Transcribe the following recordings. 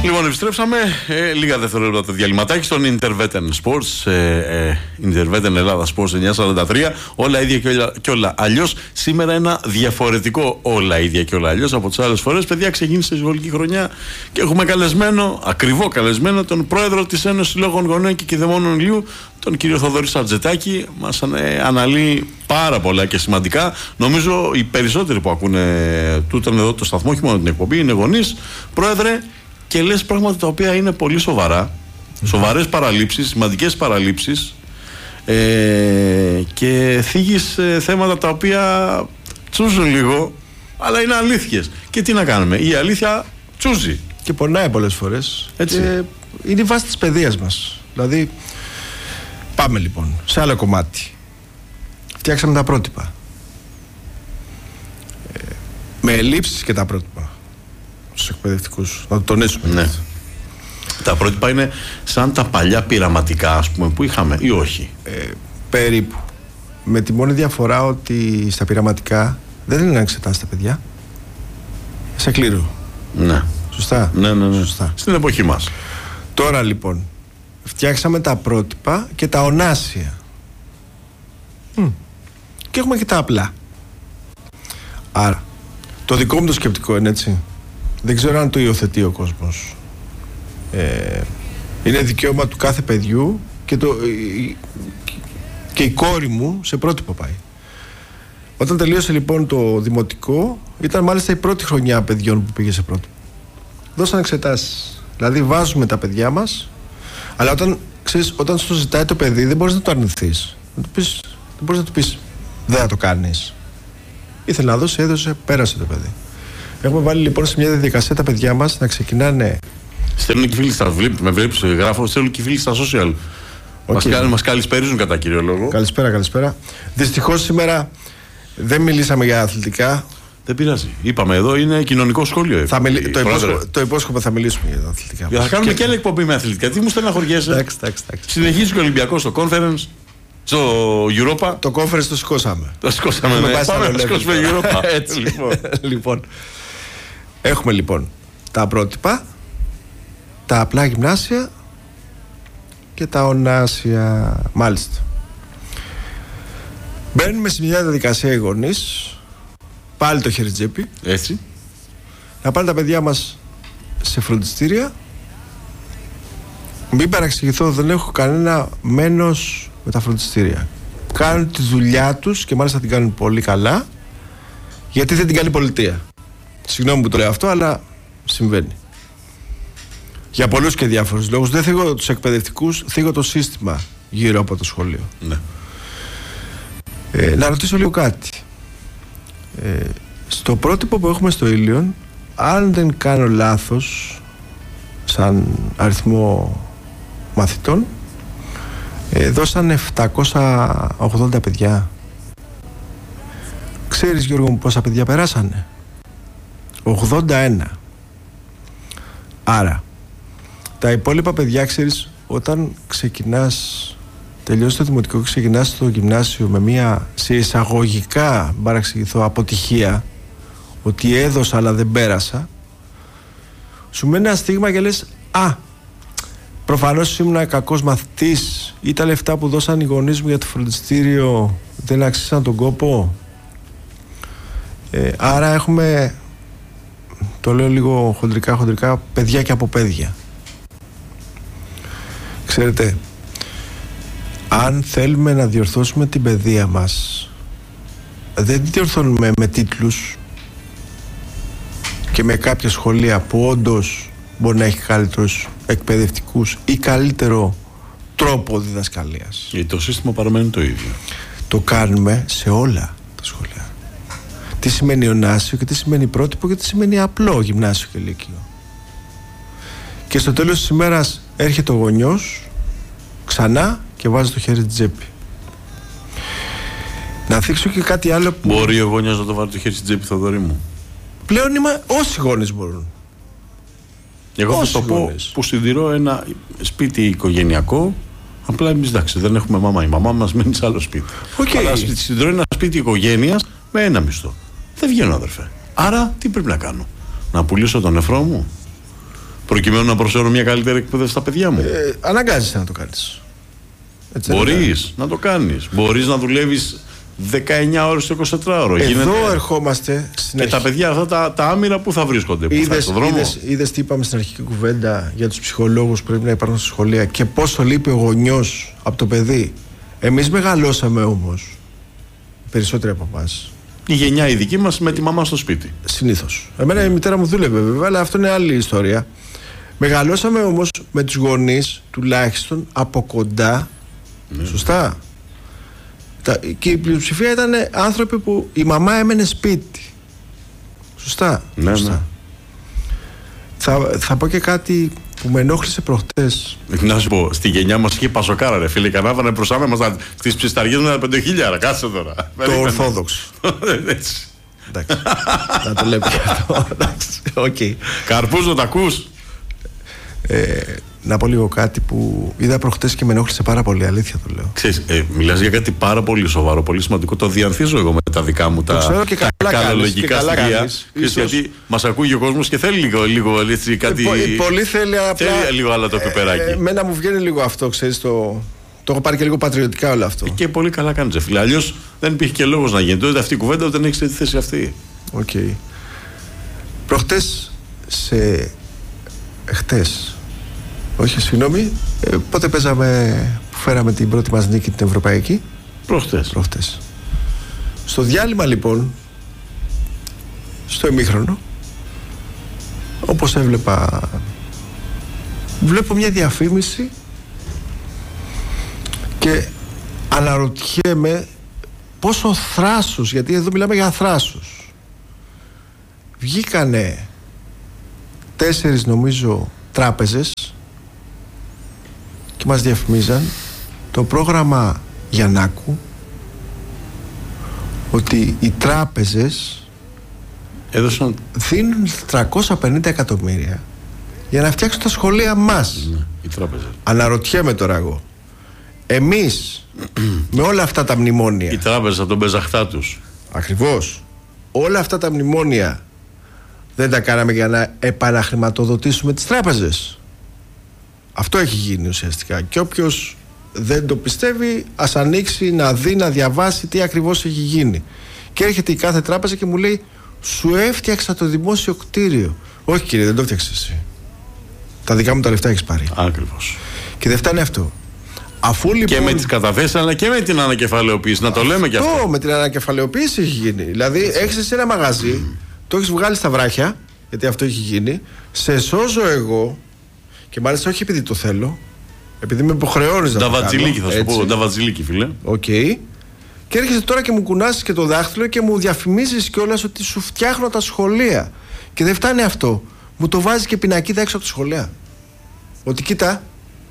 Λοιπόν, επιστρέψαμε λίγα δευτερόλεπτα το διαλυματάκι στον Interveten Sports, Interveten Ελλάδα Sports 943. Όλα ίδια και όλα αλλιώς. Σήμερα ένα διαφορετικό όλα ίδια και όλα αλλιώς από τις άλλες φορές. Παιδιά, ξεκίνησε η σχολική χρονιά και έχουμε καλεσμένο, ακριβό καλεσμένο, τον πρόεδρο της Ένωσης Συλλόγων Γονέων και Κηδεμόνων Ηλίου, τον κύριο Θοδωρή Σαρτζετάκη. Μας αναλύει πάρα πολλά και σημαντικά. Νομίζω οι περισσότεροι που ακούνε τούτον εδώ το σταθμό, όχι μόνο την εκπομπή, είναι γονείς. Πρόεδρε, και λες πράγματα τα οποία είναι πολύ σοβαρά, σοβαρές παραλήψεις, σημαντικές παραλήψεις, και θίγεις θέματα τα οποία τσούζουν λίγο, αλλά είναι αλήθειες. Και τι να κάνουμε, η αλήθεια τσούζει. Και πονάει πολλές φορές. Έτσι. Και είναι η βάση της παιδείας μας. Δηλαδή, πάμε λοιπόν σε άλλο κομμάτι. Φτιάξαμε τα πρότυπα. Με ελλείψεις και τα πρότυπα. Στους εκπαιδευτικούς, να το τονίσουμε. Ναι. Τα πρότυπα είναι σαν τα παλιά πειραματικά, ας πούμε, που είχαμε, ή όχι? Περίπου. Με τη μόνη διαφορά ότι στα πειραματικά δεν είναι να εξετάσει τα παιδιά. Σε κλήρω. Ναι. Σωστά. Ναι. Σωστά. Στην εποχή μας. Τώρα λοιπόν, φτιάξαμε τα πρότυπα και τα ονάσια. Και έχουμε και τα απλά. Άρα, το δικό μου το σκεπτικό είναι έτσι. Δεν ξέρω αν το υιοθετεί ο κόσμος. Είναι δικαίωμα του κάθε παιδιού και η κόρη μου σε πρότυπο πάει. Όταν τελείωσε λοιπόν το δημοτικό, ήταν μάλιστα η πρώτη χρονιά παιδιών που πήγε σε πρότυπο. Δώσαν εξετάσεις. Δηλαδή βάζουμε τα παιδιά μας, αλλά όταν σου ζητάει το παιδί δεν μπορείς να το αρνηθείς. Δεν μπορείς να του πεις δεν θα το κάνεις. Ήθελε να δώσει, έδωσε, πέρασε το παιδί. Έχουμε βάλει λοιπόν σε μια διαδικασία τα παιδιά μας να ξεκινάνε. Στέλνουν και φίλοι στα με βλέπεις, γράφω, στέλνουν και φίλοι στα social. Μας καλησπέριζουν κατά κύριο λόγο. Καλησπέρα. Δυστυχώς σήμερα δεν μιλήσαμε για αθλητικά. Δεν πειράζει. Είπαμε εδώ είναι κοινωνικό σχόλιο. Το υπόσχομαι θα μιλήσουμε για τα αθλητικά. Θα κάνουμε και άλλη εκπομπή με αθλητικά. Τι μου στεναχωριέσαι. Εντάξει. Συνεχίζει και ο Ολυμπιακός στο conference. Στο Europa. Το conference το σηκώσαμε. Πάμε να σηκώσουμε Europa. Έτσι λοιπόν. Έχουμε λοιπόν τα πρότυπα, τα απλά γυμνάσια και τα ονάσια. Μάλιστα. Μπαίνουμε σε μια διαδικασία οι γονείς, πάλι το χέρι τσέπη. Έτσι. Να πάνε τα παιδιά μας σε φροντιστήρια. Μην παραξηγηθώ, δεν έχω κανένα μένος με τα φροντιστήρια. Κάνουν τη δουλειά τους και μάλιστα την κάνουν πολύ καλά, γιατί δεν την κάνει η πολιτεία. Συγγνώμη που το λέω αυτό, αλλά συμβαίνει. Για πολλούς και διάφορους λόγους. Δεν θίγω τους εκπαιδευτικούς, θίγω το σύστημα γύρω από το σχολείο. Ναι. Να ρωτήσω λίγο κάτι. Στο πρότυπο που έχουμε στο Ήλιον, αν δεν κάνω λάθος, σαν αριθμό μαθητών, δώσανε 780 παιδιά. Ξέρεις, Γιώργο μου, πόσα παιδιά περάσανε? 81. Άρα τα υπόλοιπα παιδιά, ξέρεις, όταν τελειώσεις το δημοτικό και ξεκινάς στο γυμνάσιο με μια σε εισαγωγικά, παραξηγηθώ, αποτυχία, ότι έδωσα αλλά δεν πέρασα, σου μένει ένα στίγμα και λες προφανώς ήμουν κακός μαθητής ή τα λεφτά που δώσαν οι γονείς μου για το φροντιστήριο δεν άξισαν τον κόπο. Άρα έχουμε, το λέω λίγο χοντρικά, παιδιά και αποπαίδεια. Ξέρετε, αν θέλουμε να διορθώσουμε την παιδεία μας, δεν τη διορθώνουμε με τίτλους και με κάποια σχολεία που όντως μπορεί να έχει καλύτερους εκπαιδευτικούς ή καλύτερο τρόπο διδασκαλίας. Γιατί το σύστημα παραμένει το ίδιο. Το κάνουμε σε όλα τα σχολεία. Τι σημαίνει ονάσιο και τι σημαίνει πρότυπο και τι σημαίνει απλό γυμνάσιο και λύκειο. Και στο τέλος της ημέρας έρχεται ο γονιός ξανά και βάζει το χέρι στην τσέπη. Να θίξω και κάτι άλλο που... Μπορεί ο γονιός να το βάλει το χέρι στην τσέπη, Θοδωρή μου? Πλέον όσοι γονείς μπορούν. Εγώ θα το πω που συντηρώ ένα σπίτι οικογενειακό. Απλά εμείς, εντάξει, δεν έχουμε μαμά. Η μαμά μας μένει σε άλλο σπίτι. Αλλά συντηρώ ένα σπίτι οικογένειας με ένα μισθό. Δεν βγαίνω, αδερφέ. Άρα τι πρέπει να κάνω? Να πουλήσω τον νεφρό μου? προκειμένου να προσφέρω μια καλύτερη εκπαίδευση στα παιδιά μου. Αναγκάζεσαι να το κάνεις. Μπορείς να το κάνεις. Μπορείς να δουλεύεις 19 ώρες το 24ωρο. Εδώ ερχόμαστε και τα παιδιά αυτά τα άμυρα που θα βρίσκονται, που θα στον δρόμο. Είδες τι είπαμε στην αρχική κουβέντα για τους ψυχολόγους που πρέπει να υπάρχουν στα σχολεία και πόσο λείπει ο γονιός από το παιδί. Εμείς μεγαλώσαμε όμως, περισσότεροι από εμάς. Η γενιά η δική μας με τη μαμά στο σπίτι. Συνήθως. Εμένα η μητέρα μου δούλευε βέβαια, αλλά αυτό είναι άλλη ιστορία. Μεγαλώσαμε όμως με τους γονείς τουλάχιστον από κοντά. Σωστά. Και η πλειοψηφία ήταν άνθρωποι που η μαμά έμενε σπίτι. Σωστά. Ναι, σωστά. Ναι. Θα πω και κάτι που με ενόχλησε προχτές. Να σου πω, στη γενιά μας είχε πασοκάρα, ρε φίλε. Κανάβανε προσάμε μας στις ψισταριές με 5.000. Κάτσε τώρα. Το ορθόδοξο. Έτσι. Εντάξει. Να το λέμε και αυτό. Εντάξει. Καρπούς να τα ακούς. Να πω λίγο κάτι που είδα προχτές και με ενόχλησε πάρα πολύ. Αλήθεια το λέω. Ξέρεις, μιλάς για κάτι πάρα πολύ σοβαρό, πολύ σημαντικό. Το διανθίζω εγώ με τα δικά μου τα καλολογικά στοιχεία. Γιατί μας ακούει ο κόσμος και θέλει λίγο έτσι, κάτι. Πολύ θέλει απλά. Θέλει λίγο άλλο το πιπεράκι. Εμένα μου βγαίνει λίγο αυτό, ξέρεις. Το έχω πάρει και λίγο πατριωτικά όλο αυτό. Και πολύ καλά κάνεις, φίλε. Αλλιώς δεν υπήρχε και λόγος να γίνει. Ούτε αυτή η κουβέντα, ούτε δεν έχεις τη θέση αυτή. Οκ. Προχτές χτες. Όχι, συγγνώμη. Πότε παίζαμε που φέραμε την πρώτη μας νίκη την ευρωπαϊκή? Προχτές. Στο διάλειμμα λοιπόν, στο ημίχρονο, όπως βλέπω μια διαφήμιση και αναρωτιέμαι πόσο θράσος, γιατί εδώ μιλάμε για θράσος. Βγήκανε 4 νομίζω τράπεζες και μας διαφημίζαν το πρόγραμμα Γιαννάκου, ότι οι τράπεζες δίνουν 350 εκατομμύρια για να φτιάξουν τα σχολεία μας. Οι τράπεζες. Αναρωτιέμαι τώρα εγώ, εμείς με όλα αυτά τα μνημόνια, οι τράπεζες από τον πεζαχτά τους. Ακριβώς. Όλα αυτά τα μνημόνια δεν τα κάναμε για να επαναχρηματοδοτήσουμε τις τράπεζες? Αυτό έχει γίνει ουσιαστικά. Και όποιος δεν το πιστεύει, ας ανοίξει να δει, να διαβάσει τι ακριβώς έχει γίνει. Και έρχεται η κάθε τράπεζα και μου λέει, σου έφτιαξα το δημόσιο κτίριο. Όχι κύριε, δεν το έφτιαξες εσύ. Τα δικά μου τα λεφτά έχεις πάρει. Ακριβώς. Και δεν φτάνει αυτό. Αφού λοιπόν. Και με τις καταθέσεις, αλλά και με την ανακεφαλαιοποίηση. Να το λέμε κι αυτό. Με την ανακεφαλαιοποίηση έχει γίνει. Δηλαδή, έχεις εσύ ένα μαγαζί, το έχεις βγάλει στα βράχια, γιατί αυτό έχει γίνει. Σε σώζω εγώ. Και μάλιστα όχι επειδή το θέλω, επειδή με υποχρεώνεις να το κάνω. Νταβατζιλίκι θα σου πω, νταβατζιλίκι φίλε. Οκ. Και έρχεσαι τώρα και μου κουνάσεις και το δάχτυλο και μου διαφημίζεις κιόλας ότι σου φτιάχνω τα σχολεία. Και δεν φτάνει αυτό. Μου το βάζεις και πινακίδα έξω από τα σχολεία. Ότι κοίτα,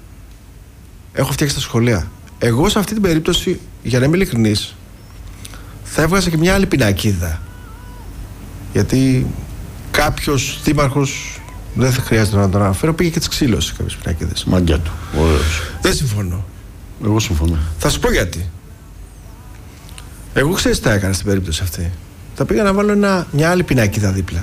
έχω φτιάξει τα σχολεία. Εγώ σε αυτή την περίπτωση, για να είμαι ειλικρινής, θα έβγαζα και μια άλλη πινακίδα. Γιατί κάποιος δήμαρχος, δεν θα χρειάζεται να τον αναφέρω, πήγε και τις ξύλωσε κάποιες πινακίδες. Μαγκιά του. Ωραίος. Δεν συμφωνώ. Εγώ συμφωνώ. Θα σου πω γιατί. Εγώ ξέρεις τι θα έκανα στην περίπτωση αυτή. Θα πήγα να βάλω μια άλλη πινακίδα δίπλα.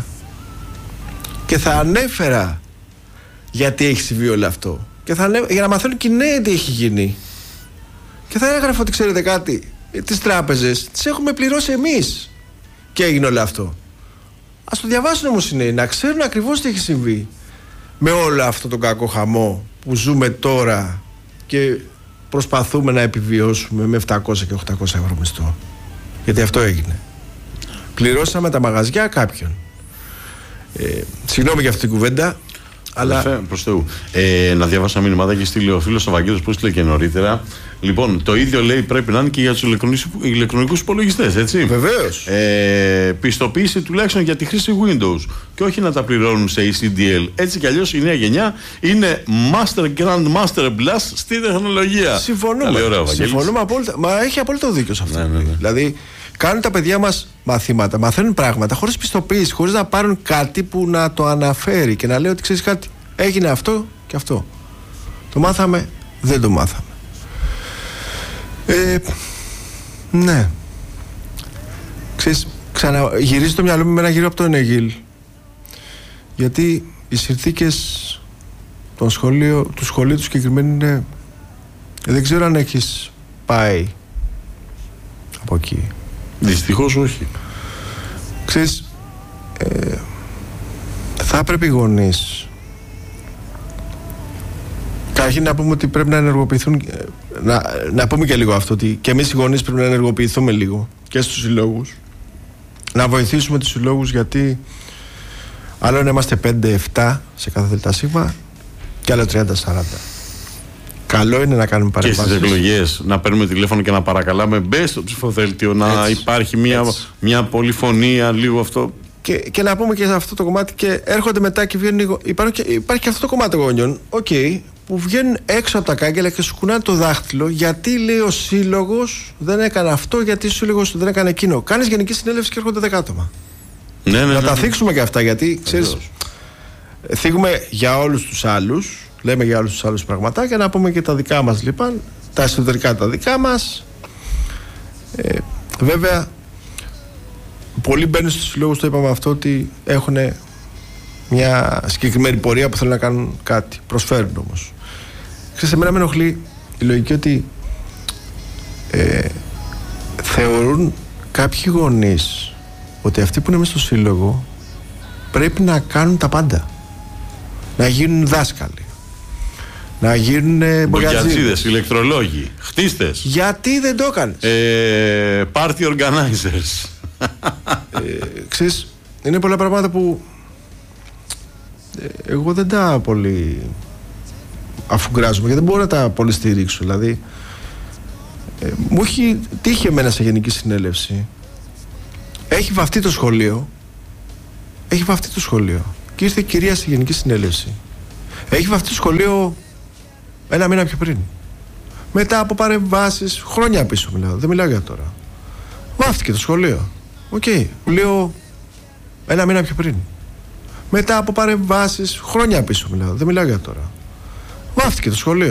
Και θα ανέφερα γιατί έχει συμβεί όλο αυτό. Και για να μαθαίνουν και οι νέοι τι έχει γίνει. Και θα έγραφα ότι ξέρετε κάτι, τις τράπεζες τις έχουμε πληρώσει εμείς. Και έγινε όλο αυτό. Ας το διαβάσουν όμως οι νέοι, να ξέρουν ακριβώς τι έχει συμβεί με όλο αυτό το κακό χαμό που ζούμε τώρα και προσπαθούμε να επιβιώσουμε με 700 και 800 ευρώ μισθό. Γιατί αυτό έγινε. Πληρώσαμε τα μαγαζιά κάποιον. Συγγνώμη για αυτή την κουβέντα, αλλά. Προς Θεού. Να διαβάσω μήνυματα και στείλει ο φίλος ο Βαγγέλης που έστειλε και νωρίτερα. Λοιπόν, το ίδιο λέει πρέπει να είναι και για τους ηλεκτρονικούς υπολογιστές, έτσι. Βεβαίως. Πιστοποίηση τουλάχιστον για τη χρήση Windows και όχι να τα πληρώνουν σε ECDL. Έτσι κι αλλιώς η νέα γενιά είναι Master Grand Master Blast στη τεχνολογία. Συμφωνούμε απόλυτα. Μα έχει απόλυτο δίκιο σε αυτό. Ναι. Δηλαδή, κάνουν τα παιδιά μας μαθήματα, μαθαίνουν πράγματα χωρίς πιστοποίηση, χωρίς να πάρουν κάτι που να το αναφέρει και να λέει ότι ξέρεις κάτι, έγινε αυτό και αυτό. Το μάθαμε, δεν το μάθαμε. Ναι. Ξέρεις, γυρίζει το μυαλό μου με ένα γύρο από τον Αιγίλ. Γιατί οι συνθήκες του σχολείου του συγκεκριμένου είναι, δεν ξέρω αν έχεις πάει από εκεί. Δυστυχώς όχι. Ξέρεις, θα πρέπει οι γονείς καταρχήν να πούμε ότι πρέπει να ενεργοποιηθούν, να πούμε και λίγο αυτό, ότι και εμείς οι γονείς πρέπει να ενεργοποιηθούμε λίγο και στους συλλόγους, να βοηθήσουμε τους συλλόγους, γιατί άλλο να είμαστε 5-7 σε κάθε ΔΣ και άλλο 30-40. Καλό είναι να κάνουμε παρεμβάσεις. Και στις εκλογές να παίρνουμε τηλέφωνο και να παρακαλάμε, μπες στο ψηφοδέλτιο, να υπάρχει μια πολυφωνία, λίγο αυτό. Και να πούμε και σε αυτό το κομμάτι, και έρχονται μετά και βγαίνουν. Υπάρχει και αυτό το κομμάτι των γονιών, που βγαίνουν έξω από τα κάγκελα και σου κουνάνε το δάχτυλο, γιατί λέει ο σύλλογος δεν έκανε αυτό, γιατί ο σύλλογος δεν έκανε εκείνο. Κάνεις γενική συνέλευση και έρχονται 10 άτομα. Να τα θίξουμε και αυτά, γιατί ξέρεις, θίγουμε για όλους τους άλλους, λέμε για όλους τους άλλους πραγματάκια, να πούμε και τα δικά μας λοιπόν, τα εσωτερικά τα δικά μας. Βέβαια, πολλοί μπαίνουν στους συλλόγους, το είπαμε αυτό, ότι έχουν μια συγκεκριμένη πορεία που θέλουν να κάνουν κάτι, προσφέρουν όμως. Ξέρεις, εμένα με ενοχλεί η λογική ότι θεωρούν κάποιοι γονείς ότι αυτοί που είναι μέσα στο σύλλογο πρέπει να κάνουν τα πάντα. Να γίνουν δάσκαλοι, να γίνουν μπογιατζίδες, ηλεκτρολόγοι, χτίστες. Γιατί δεν το έκανες? Party organizers. Ξέρεις, είναι πολλά πράγματα που εγώ δεν τα πολύ αφουγκράζομαι, γιατί δεν μπορώ να τα πολύ στηρίξω. Δηλαδή, μου έχει τύχει εμένα σε γενική συνέλευση. Έχει βαφτεί το σχολείο. Και ήρθε η κυρία στη γενική συνέλευση. Έχει βαφτεί το σχολείο ένα μήνα πιο πριν. Μετά από παρεμβάσεις, χρόνια πίσω μιλάω, δεν μιλάω για τώρα. Βάφτηκε το σχολείο. Λέω ένα μήνα πιο πριν. Μετά από παρεμβάσεις, χρόνια πίσω μιλάω, δεν μιλάω για τώρα. Βάφτηκε το σχολείο.